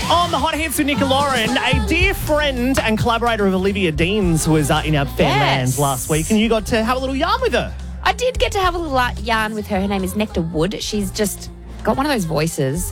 On the Hot Hits with Nick and Lauren, a dear friend and collaborator of Olivia Dean's was in our Fanlands last week, and you got to have a little yarn with her. I did get to have a little yarn with her. Her name is Nectar Wood. She's just got one of those voices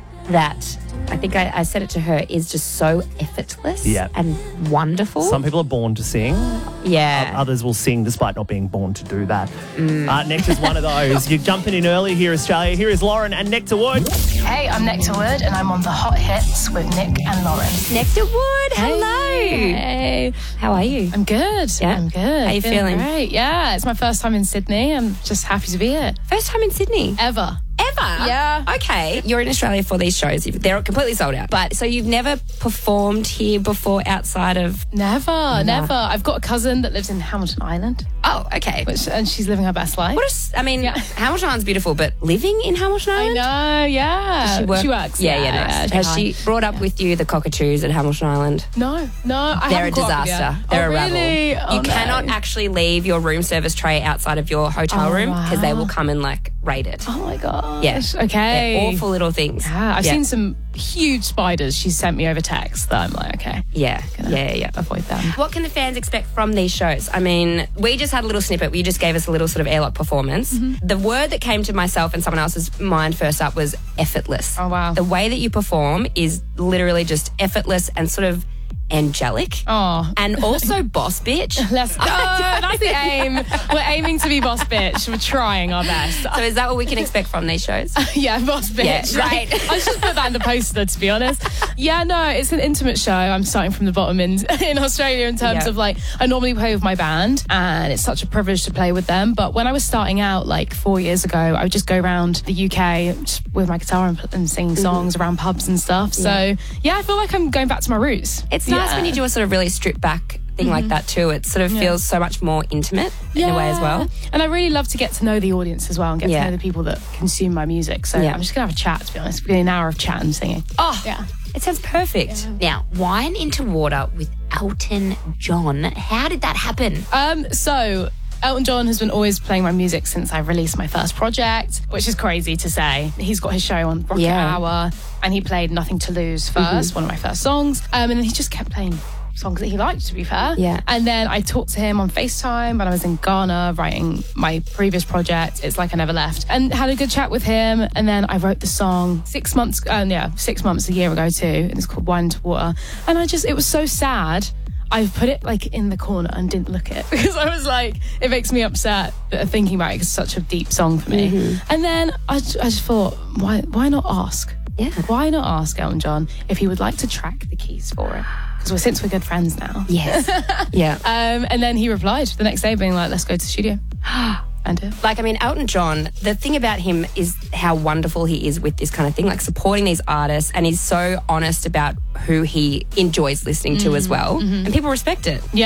that I think I said it to her is just so effortless and wonderful. Some people are born to sing. Yeah. Others will sing despite not being born to do that. Nectar's one of those. You're jumping in early here, Australia. Here is Lauren and Nectar Wood. Hey, I'm Nectar Wood, and I'm on the Hot Hits with Nick and Lauren. Nectar Wood, hello. Hey. How are you? I'm good. Yeah? I'm good. How you feeling? Great. Yeah, it's my first time in Sydney. I'm just happy to be here. First time in Sydney? Ever. Yeah. Okay. You're in Australia for these shows. They're completely sold out. But so you've never performed here before outside of... Never. I've got a cousin that lives in Hamilton Island. Oh, okay. And she's living her best life. Hamilton Island's beautiful, but living in Hamilton Island? I know, yeah. She works? Nice. Has she brought up with you the cockatoos at Hamilton Island? No. They're a disaster. They're a rabble. Really? You cannot actually leave your room service tray outside of your hotel room because they will come and raid it. Oh my gosh. Yeah. Okay. They're awful little things. Yeah, I've seen some huge spiders she sent me over text that I'm like, okay. Yeah. Avoid them. What can the fans expect from these shows? I mean, we just had a little snippet. You just gave us a little sort of airlock performance. The word that came to myself and someone else's mind first up was effortless. Oh, wow. The way that you perform is literally just effortless and sort of angelic. Oh. And also boss bitch. Let's go. That's the aim. We're aiming to be boss bitch. We're trying our best. So is that what we can expect from these shows? Yeah, boss bitch. Yeah, right. I should put that in the poster, to be honest. Yeah, no, it's an intimate show. I'm starting from the bottom in Australia in terms of I normally play with my band and it's such a privilege to play with them. But when I was starting out 4 years ago, I would just go around the UK just with my guitar and singing songs around pubs and stuff. So yeah, I feel like I'm going back to my roots. It's nice when you do a sort of really stripped back thing like that too. It sort of feels so much more intimate in a way as well. And I really love to get to know the audience as well and get to know the people that consume my music. So I'm just going to have a chat, to be honest. We're going to an hour of chat and singing. Oh, yeah. It sounds perfect. Yeah. Now, Wine into Water with Elton John. How did that happen? So Elton John has been always playing my music since I released my first project, which is crazy to say. He's got his show on Rocket Hour and he played Nothing to Lose first, one of my first songs. And then he just kept playing songs that he liked, to be fair. Yeah. And then I talked to him on FaceTime when I was in Ghana writing my previous project, It's Like I Never Left, and had a good chat with him. And then I wrote the song 6 months, 6 months, a year ago too. And it's called Wine to Water. And it was so sad. I put it in the corner and didn't look at it because I was like, it makes me upset thinking about it because it's such a deep song for me. And then I just thought, why not ask? Yeah. Why not ask Elton John if he would like to track the keys for it? Because since we're good friends now. Yes. Yeah. And then he replied the next day being like, let's go to the studio. And Elton John, the thing about him is how wonderful he is with this kind of thing, supporting these artists, and he's so honest about who he enjoys listening to as well. And people respect it. Yeah.